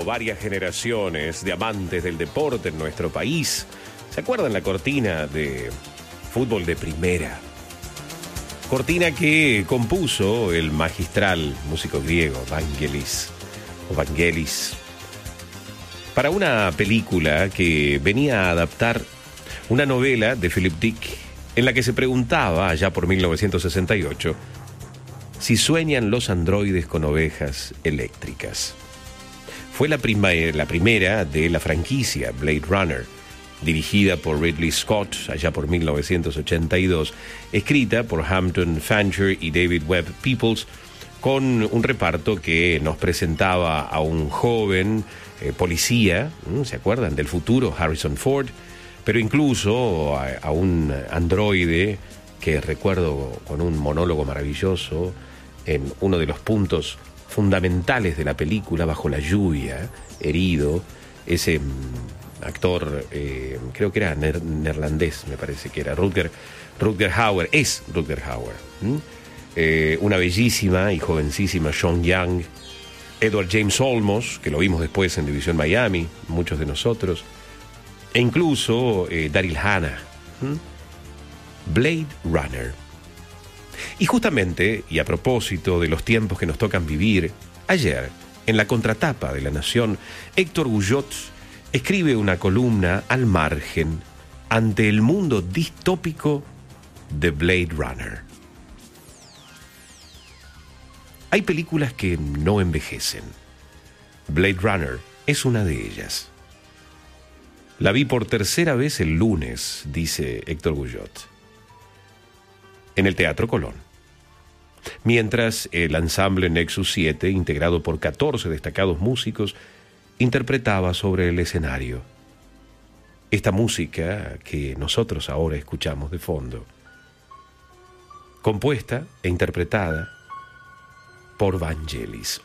varias generaciones de amantes del deporte en nuestro país. ¿Se acuerdan la cortina de fútbol de primera? Cortina que compuso el magistral músico griego Vangelis para una película que venía a adaptar una novela de Philip Dick en la que se preguntaba, allá por 1968, si sueñan los androides con ovejas eléctricas. Fue la primera de la franquicia Blade Runner, dirigida por Ridley Scott allá por 1982, escrita por Hampton Fancher y David Webb Peoples, con un reparto que nos presentaba a un joven policía, ¿se acuerdan? Del futuro, Harrison Ford, pero incluso a un androide que recuerdo con un monólogo maravilloso en uno de los puntos fundamentales de la película, bajo la lluvia, herido, ese actor, creo que era neerlandés, me parece que era Rutger Hauer, es Rutger Hauer, una bellísima y jovencísima Sean Young, Edward James Olmos, que lo vimos después en División Miami, muchos de nosotros, e incluso Daryl Hannah. Blade Runner. Y justamente, y a propósito de los tiempos que nos tocan vivir, ayer, en la contratapa de La Nación, Héctor Guyot escribe una columna al margen ante el mundo distópico de Blade Runner. Hay películas que no envejecen. Blade Runner es una de ellas. La vi por tercera vez el lunes, dice Héctor Guyot, en el Teatro Colón, mientras el ensamble Nexus 7, integrado por 14 destacados músicos, interpretaba sobre el escenario esta música que nosotros ahora escuchamos de fondo, compuesta e interpretada por Vangelis.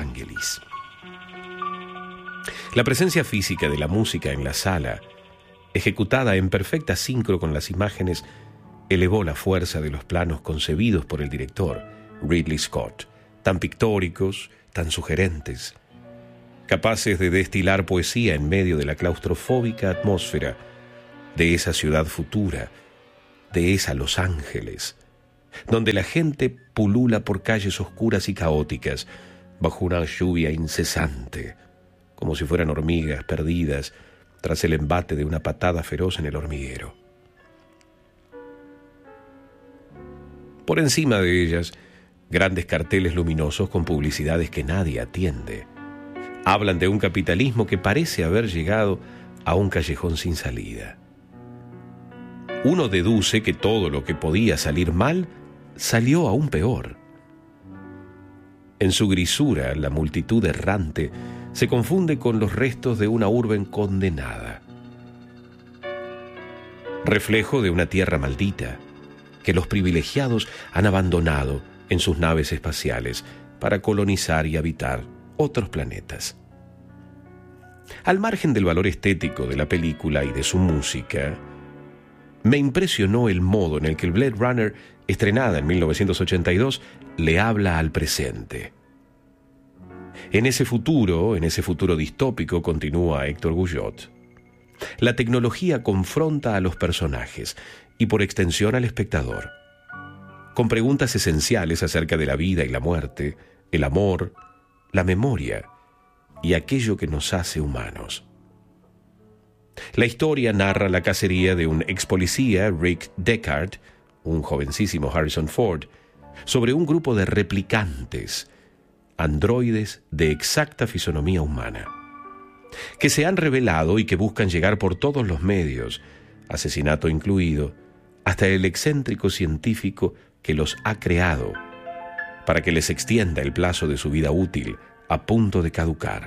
La presencia física de la música en la sala, ejecutada en perfecta sincro con las imágenes, elevó la fuerza de los planos concebidos por el director Ridley Scott, tan pictóricos, tan sugerentes, capaces de destilar poesía en medio de la claustrofóbica atmósfera de esa ciudad futura, de esa Los Ángeles, donde la gente pulula por calles oscuras y caóticas bajo una lluvia incesante, como si fueran hormigas perdidas tras el embate de una patada feroz en el hormiguero. Por encima de ellas, grandes carteles luminosos con publicidades que nadie atiende. Hablan de un capitalismo que parece haber llegado a un callejón sin salida. Uno deduce que todo lo que podía salir mal salió aún peor. En su grisura, la multitud errante se confunde con los restos de una urbe condenada, reflejo de una tierra maldita que los privilegiados han abandonado en sus naves espaciales para colonizar y habitar otros planetas. Al margen del valor estético de la película y de su música, me impresionó el modo en el que el Blade Runner, estrenada en 1982, le habla al presente. En ese futuro distópico, continúa Héctor Guyot, la tecnología confronta a los personajes y por extensión al espectador, con preguntas esenciales acerca de la vida y la muerte, el amor, la memoria y aquello que nos hace humanos. La historia narra la cacería de un ex policía, Rick Deckard, un jovencísimo Harrison Ford, sobre un grupo de replicantes, androides de exacta fisonomía humana, que se han revelado y que buscan llegar por todos los medios, asesinato incluido, hasta el excéntrico científico que los ha creado, para que les extienda el plazo de su vida útil a punto de caducar.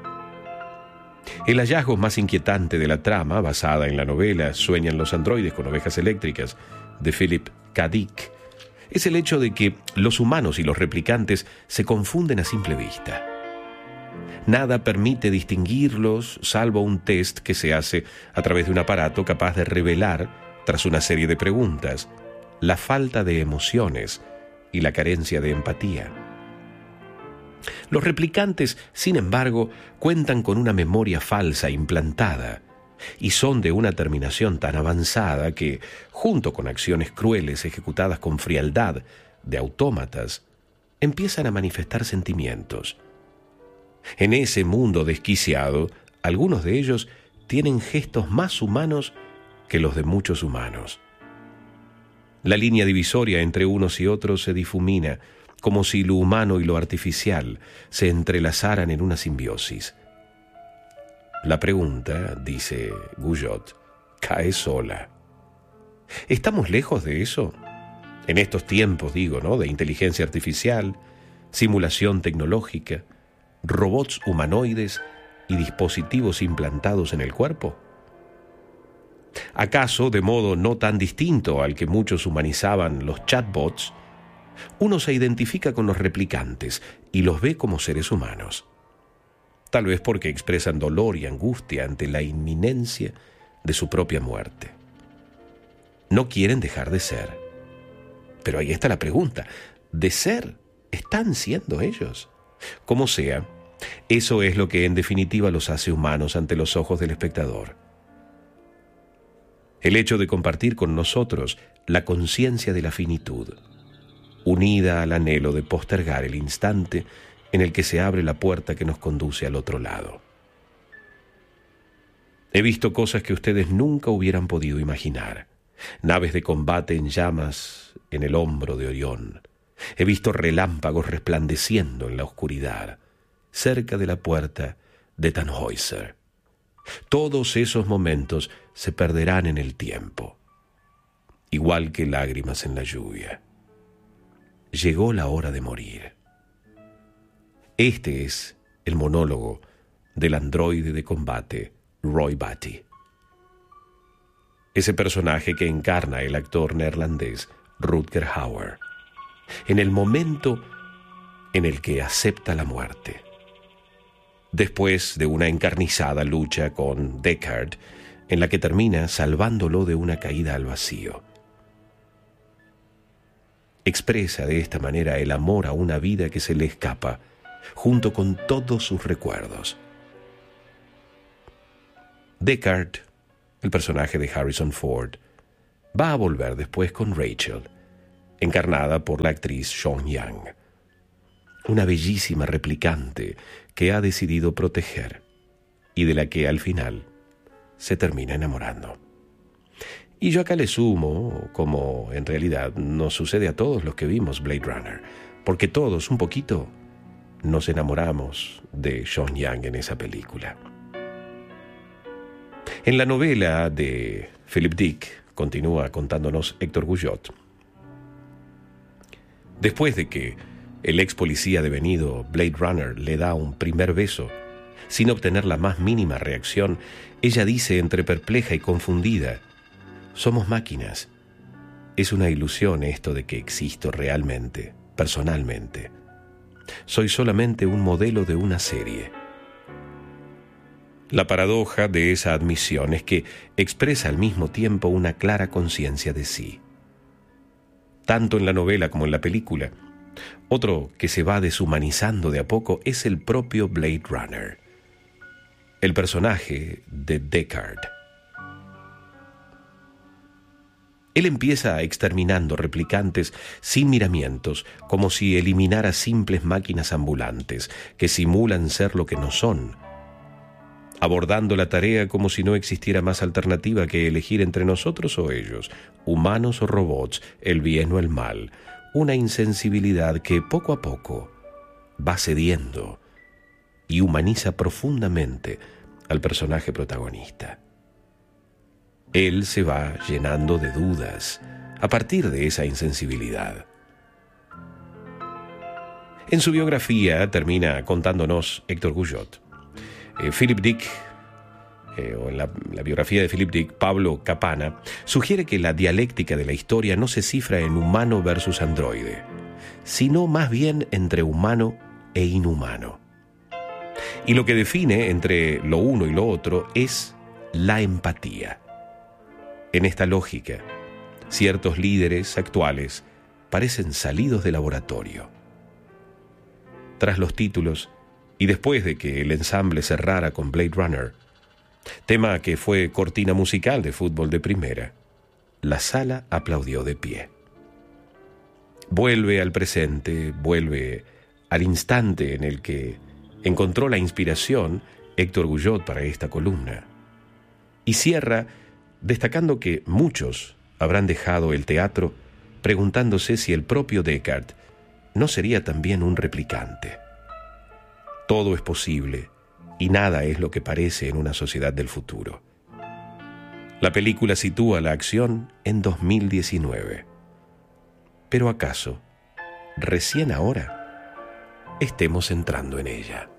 El hallazgo más inquietante de la trama, basada en la novela Sueñan los androides con ovejas eléctricas, de Philip K. Dick, es el hecho de que los humanos y los replicantes se confunden a simple vista. Nada permite distinguirlos, salvo un test que se hace a través de un aparato capaz de revelar, tras una serie de preguntas, la falta de emociones y la carencia de empatía. Los replicantes, sin embargo, cuentan con una memoria falsa implantada y son de una terminación tan avanzada que, junto con acciones crueles ejecutadas con frialdad de autómatas, empiezan a manifestar sentimientos. En ese mundo desquiciado, algunos de ellos tienen gestos más humanos que los de muchos humanos. La línea divisoria entre unos y otros se difumina, como si lo humano y lo artificial se entrelazaran en una simbiosis. La pregunta, dice Guyot, cae sola. ¿Estamos lejos de eso? En estos tiempos, ¿no? De inteligencia artificial, simulación tecnológica, robots humanoides y dispositivos implantados en el cuerpo. ¿Acaso, de modo no tan distinto al que muchos humanizaban los chatbots, uno se identifica con los replicantes y los ve como seres humanos? Tal vez porque expresan dolor y angustia ante la inminencia de su propia muerte. No quieren dejar de ser. Pero ahí está la pregunta: ¿de ser están siendo ellos? Como sea, eso es lo que en definitiva los hace humanos ante los ojos del espectador. El hecho de compartir con nosotros la conciencia de la finitud, unida al anhelo de postergar el instante en el que se abre la puerta que nos conduce al otro lado. He visto cosas que ustedes nunca hubieran podido imaginar. Naves de combate en llamas en el hombro de Orión. He visto relámpagos resplandeciendo en la oscuridad, cerca de la puerta de Tannhäuser. Todos esos momentos se perderán en el tiempo, igual que lágrimas en la lluvia. Llegó la hora de morir. Este es el monólogo del androide de combate Roy Batty. Ese personaje que encarna el actor neerlandés Rutger Hauer, en el momento en el que acepta la muerte. Después de una encarnizada lucha con Deckard, en la que termina salvándolo de una caída al vacío. Expresa de esta manera el amor a una vida que se le escapa, junto con todos sus recuerdos. Deckard, el personaje de Harrison Ford, va a volver después con Rachel, encarnada por la actriz Sean Young, una bellísima replicante que ha decidido proteger y de la que al final se termina enamorando. Y yo acá le sumo, como en realidad nos sucede a todos los que vimos Blade Runner, porque todos un poquito nos enamoramos de Sean Young en esa película. En la novela de Philip Dick, continúa contándonos Héctor Guyot, después de que el ex policía devenido Blade Runner le da un primer beso, sin obtener la más mínima reacción, ella dice entre perpleja y confundida: somos máquinas. Es una ilusión esto de que existo realmente, personalmente. Soy solamente un modelo de una serie. La paradoja de esa admisión es que expresa al mismo tiempo una clara conciencia de sí. Tanto en la novela como en la película, otro que se va deshumanizando de a poco es el propio Blade Runner, el personaje de Deckard. Él empieza exterminando replicantes sin miramientos, como si eliminara simples máquinas ambulantes que simulan ser lo que no son, abordando la tarea como si no existiera más alternativa que elegir entre nosotros o ellos, humanos o robots, el bien o el mal, una insensibilidad que poco a poco va cediendo y humaniza profundamente al personaje protagonista. Él se va llenando de dudas a partir de esa insensibilidad. En su biografía termina contándonos Héctor Guyot. Philip Dick, o en la biografía de Philip Dick, Pablo Capana, sugiere que la dialéctica de la historia no se cifra en humano versus androide, sino más bien entre humano e inhumano. Y lo que define entre lo uno y lo otro es la empatía. En esta lógica, ciertos líderes actuales parecen salidos de laboratorio. tras los títulos y después de que el ensamble cerrara con Blade Runner, tema que fue cortina musical de fútbol de primera, la sala aplaudió de pie. Vuelve al presente, vuelve al instante en el que encontró la inspiración Héctor Guyot para esta columna. Y cierra destacando que muchos habrán dejado el teatro preguntándose si el propio Descartes no sería también un replicante. Todo es posible y nada es lo que parece en una sociedad del futuro. La película sitúa la acción en 2019. Pero ¿acaso, recién ahora, estemos entrando en ella?